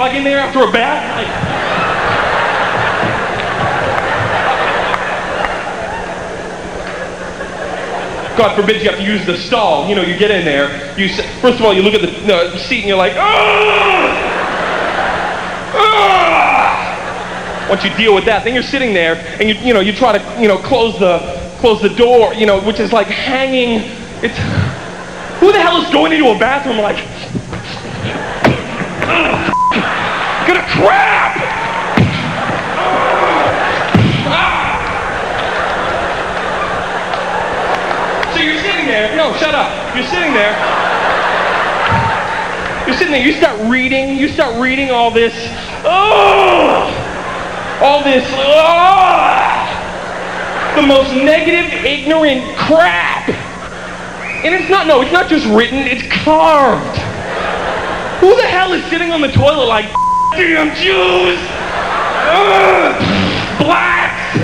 dog in there after a bath? God forbid you have to use the stall. You know, you get in there. First of all, you look at the seat and you're like, oh! Once you deal with that, then you're sitting there and you try to close the door, which is like hanging. It's who the hell is going into a bathroom like gonna crap? So you're sitting there. No, shut up. You're sitting there. You start reading all this. The most negative, ignorant crap. And it's not just written, it's carved. Who the hell is sitting on the toilet like, damn Jews, blacks,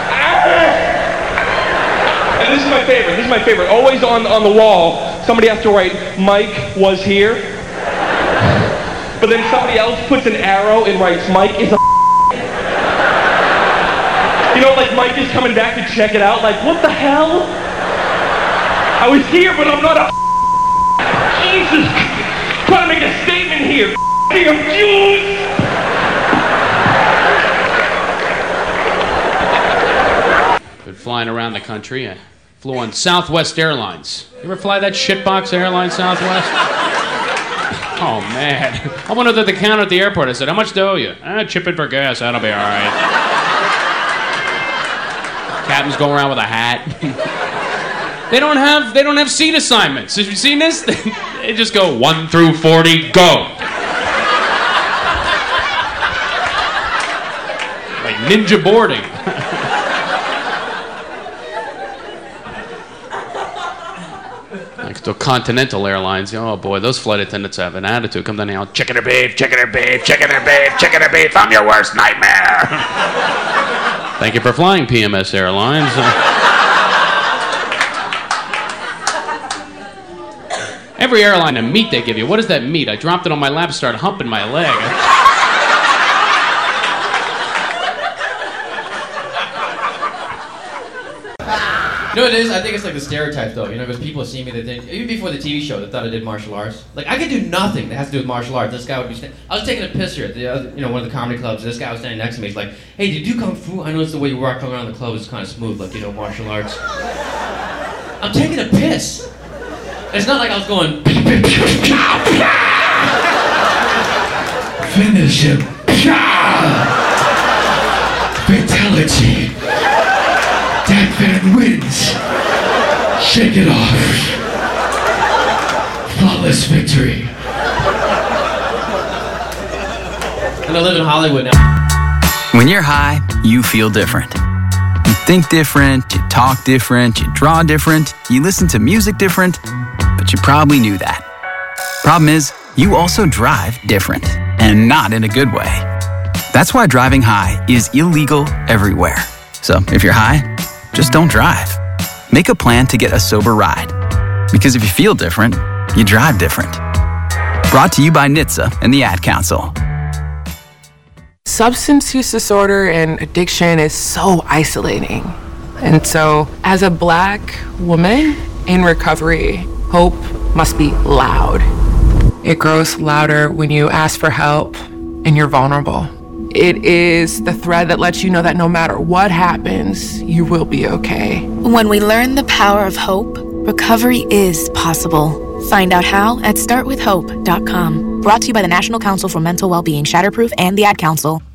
And this is my favorite. Always on the wall, somebody has to write, Mike was here. But then somebody else puts an arrow and writes, Mike is a like Mike is coming back to check it out, like, what the hell? I was here, but I'm not a Jesus, trying to make a statement here, damn Jews! Been flying around the country. I flew on Southwest Airlines. You ever fly that shitbox airline, Southwest? Oh, man. I went up to the counter at the airport. I said, how much do I owe you? Chip in for gas. That'll be all right. Captains go around with a hat. They don't have seat assignments. Have you seen this? They just go 1 through 40, go. Like ninja boarding. Like the Continental Airlines. Oh boy, those flight attendants have an attitude. Come down here, chicken or beef, chicken or beef, chicken or beef, chicken or beef. I'm your worst nightmare. Thank you for flying, PMS Airlines. Every airline, a meat they give you. What is that meat? I dropped it on my lap and started humping my leg. You know what it is? I think it's like the stereotype, though. Because people see me, they think, even before the TV show, they thought I did martial arts. Like, I could do nothing that has to do with martial arts. This guy would be I was taking a piss here at one of the comedy clubs, and this guy was standing next to me. He's like, hey, did you kung fu? I noticed the way you walk around the club is kind of smooth, like, martial arts. I'm taking a piss. It's not like I was going, finish him. Fatality. That man wins. Shake it off. Flawless victory. And I live in Hollywood now. When you're high, you feel different. You think different, you talk different, you draw different, you listen to music different, but you probably knew that. Problem is, you also drive different, and not in a good way. That's why driving high is illegal everywhere. So if you're high, just don't drive. Make a plan to get a sober ride. Because if you feel different, you drive different. Brought to you by NHTSA and the Ad Council. Substance use disorder and addiction is so isolating. And so, as a Black woman in recovery, hope must be loud. It grows louder when you ask for help and you're vulnerable. It is the thread that lets you know that no matter what happens, you will be okay. When we learn the power of hope, recovery is possible. Find out how at startwithhope.com. Brought to you by the National Council for Mental Wellbeing, Shatterproof, and the Ad Council.